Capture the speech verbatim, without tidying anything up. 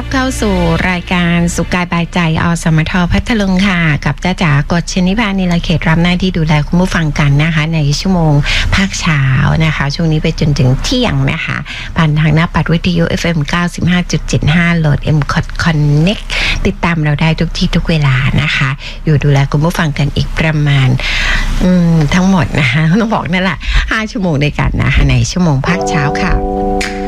รับเข้าสู่รายการสุขกายบายใจอสมทพัทลุงค่ะกับจ้าจ๋ากฎชนิพานิลเขตรับหน้าที่ดูแลคุณผู้ฟังกันนะคะในชั่วโมงภาคเช้านะคะช่วงนี้ไปจนถึงเที่ยงนะคะผ่านทางหน้าปัดวิทยุ เอฟ เอ็ม เก้าสิบห้าจุดเจ็ดห้า โหลด เอ็ม Connect ติดตามเราได้ทุกที่ทุกเวลานะคะอยู่ดูแลคุณผู้ฟังกันอีกประมาณทั้งหมดนะคะต้องบอกนั่นแหละห้าชั่วโมงด้วยกันนะคะในชั่วโมงภาคเช้าค่ะ